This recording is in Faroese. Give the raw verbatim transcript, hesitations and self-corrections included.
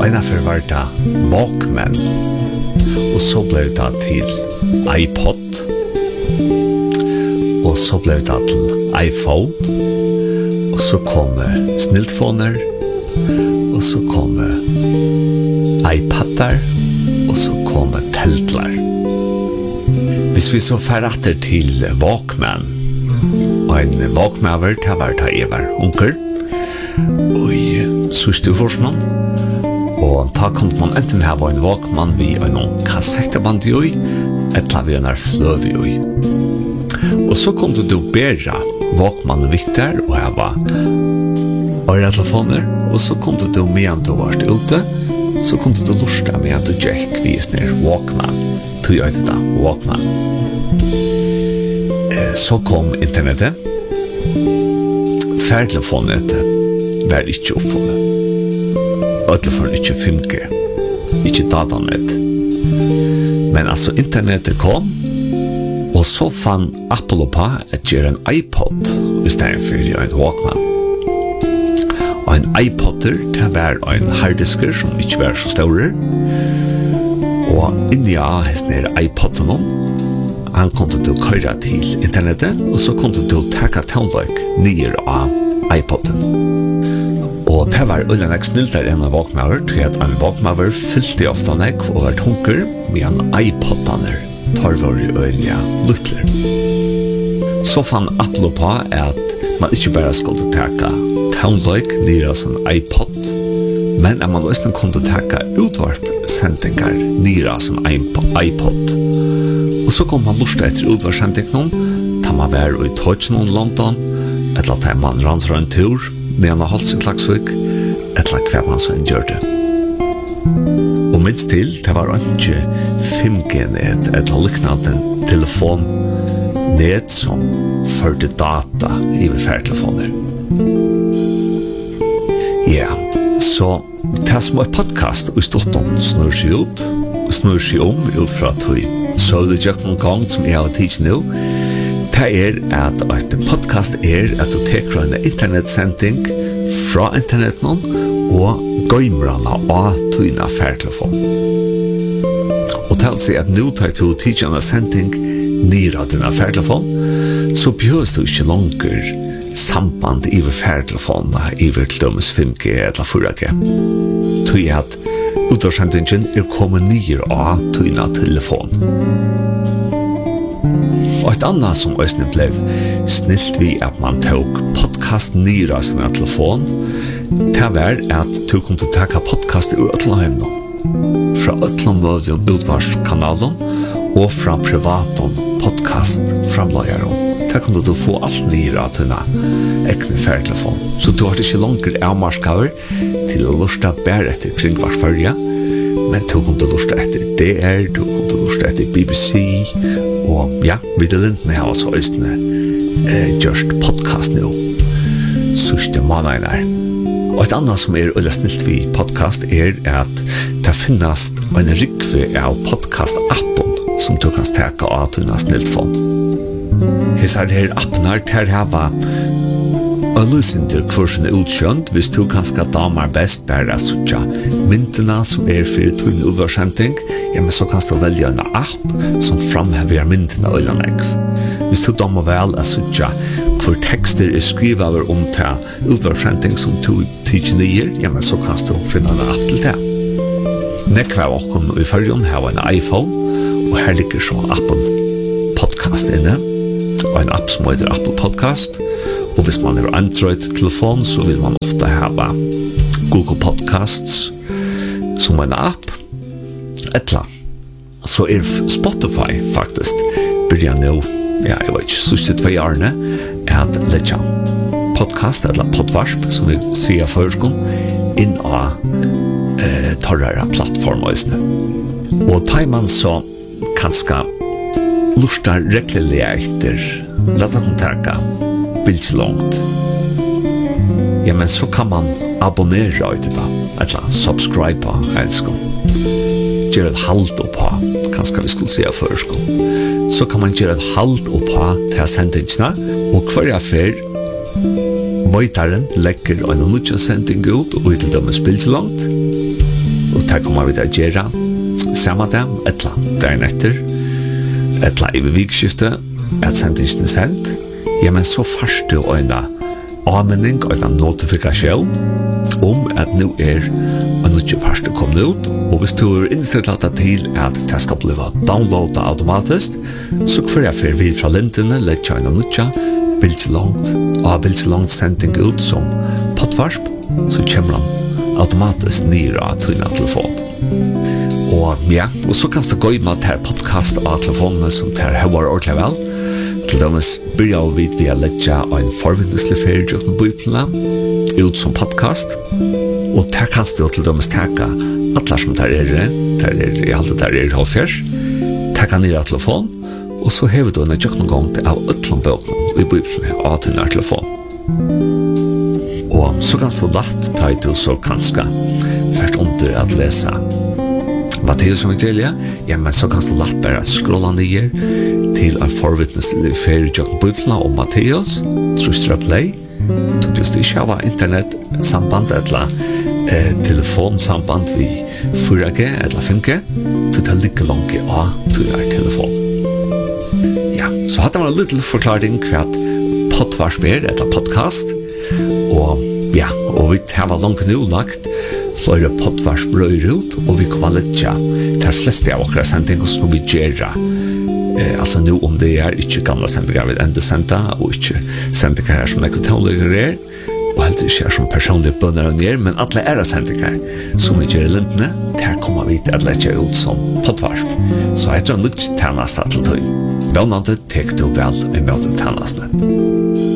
Ena för var det Walkman. Och så blev det till iPod. Och så blev det till iPhone. Och så kom sniltfoner. Och så kom iPadar. Och så kom teltlar. Hvis vi så färrater till Walkman. Og en Walkman det var det jeg var onker. Og i sørste forskning. Og da kunne man enten ha en Walkman vi en kassetteband i oi, eller vi en fløv i oi. Og så kunne du bedre Walkman vitter, og jeg var øretelefoner, og så kunne du medan du var ute, så kunne du lusta medan du gikk vis ned Walkman. Du gjør det da, Walkman. Så kom internettet. Færtelefonet var ikke oppfunnet. Øtelefonen ikke fem G. Ikke datanet. Men altså internettet kom, og så fann Apple på at gjøre en iPod i stedet for en Walkman. Og en iPodder det var en harddisker som ikke var så større. Og inni av hesten iPodden han kunde du køyre til internettet, og så kunde du taka townløk nyer av iPoden. Og det var øyne nek sniltere enn en Walkmaver, til at en Walkmaver fyllte ofte nek og var tunker, med en iPodaner tar var i øyne luttler. Så fann Apple på at man ikke bare skulle taka townløk nyer av sin iPod, men at man også kunne taka utvarpsendingar nyer av sin iPod. Og så kom man lusta etter utvarsendingen, da man var i Tøtjen i London, eller da man rant en tur, med en holdt sin Klaksvik, eller hva man så enn gjør det. Og minst til, det var ikke fem G-net, eller liknande en telefonnet som førte data i færtelefoner. Ja, så det som er podcast og ståtton snur seg ut, og snur seg om ut fra tøy. Så det gjør noen gang som jeg har tidsi nå, det er at et podcast er at du teker en internetsending fra internetten og gøymrene av tøyne færtelefon. Og til å si at nå tar du tidsi en sending nere av dine færtelefon, så behøves du ikke langer samband i færtelefonene i til dømes fem G eller fire G. Tøy at utvarsendingen er kommet nyer av tøyna telefon. Og et annet som også ble snilt vi at man tok podcast nyer av sin telefon, det var at du kunne taka podcast ur Øtlandheim nå. Fra Øtlandmøvden utvarskanalen og fra privaten podcast-framløyeren. Der kunne du få alt nyer av tøyna ekne færtelefon. Så du har ikke langer avmarskaver til å lusta bare etter kringvarsfølge, men du kunne lusta etter D R, du kunne lusta etter B B C, og ja, Videlintene har også østene eh, gjørst podcast nå, sørste måneder. Og et annet som er øyla snilt ved podcast er at det finnes en rikve av podcast-appen som du kan steka av til en snilt fond. Hesar her appnar ter hava og lysinter kursen er utkjønt hvis du kanskje damer best bare sutja myntene som er for tøyne utvarsending, ja, men så kan du velge en app som framhever myntene og lanegg. Hvis du damer vel er sutja hvor tekster er skrivet om til utvarsending som du tidser nyer, ja, men så kan du finne en app til det. Nekva av okken i fargen har en iPhone, og her ligger så Apple Podcast inne, og en app som heter Apple Podcast. Og hvis man har Android-telefon, så vil man ofte ha Google Podcasts som en app. Etla. Så er Spotify faktisk begynner nå, ja, jeg vet ikke, siste tve årene, at letja podcast, eller podvarsp, som vi sier førskon, inn av eh, torrere plattformøysene. Og tar man så kanskje lustar rekkelig etter, la ta kontakta bilds långt. Ja, men så kan man abonnera ut det, eller subscribe på helskon. Gjør et halt oppa, kanskje vi skulle si førskon. Så kan man gjøre et halt oppa til sendingsene, og hver affær Vøytaren legger en nødja sending ut og til dømes bilds langt. det kommer vi til å gjøre samme dag, etla dagen etter, etla i vikskiftet, at sendingen er sendt. Ja, men så først du øyne anmenning og en notifikasjon om at nå er en nødvendig første kommet ut, og hvis du er innstilt til at det skal bli downloadet automatisk, så får jeg for vid fra lintene, lett kjøyne nødvendig, bildelangt, og bildelangt sending ut som pottvarsp, så kommer han automatisk nere av tøyne telefon. Og ja, og så kan du gå i med til podcast av telefonene som tar høyere ordentlig vel. Til dømes begynner vi ved å legge en forvindeslig ferie til bøyplene ut som podcast. Og der kan du til dømes takke alle som tar er der er i alt det der er halvfjers. Takke nere av telefon. Og så har vi da en tjøkken gang til av øtland bøkene i bøyplene av til nær telefon. Og så kan du lagt ta i til så kanskje først under at lese Matteus evangelia, ja, men så kan du lagt bare scrolla nyer til en forvittneslig ferie Jøkken Bibelen om Matteus, trustra play, du just ikke har internetsamband eller eh, telefonsamband vi fire G eller fem G, du tar like langt av til er telefon. Ja, så hadde man en liten forklaring hva pottvarsp er, eller podcast, og ja, og vi har langt nå lagt flere pottvarsp røyr ut, og vi kommer litt ja, til fleste av okra sendinger som vi gjør. Eh, altså nå om det er ikke gamle sendinger vi enda senda, og ikke sendinger her som ekotomligere er, og helt ikke er som personlige bønner og nere, men alle er sendinger som vi gjør i lintene, der kommer vi til å lette ut som pottvarsp. Så jeg tror litt tjeneste til tøy. Vannende tek du vel i møte tjenestene.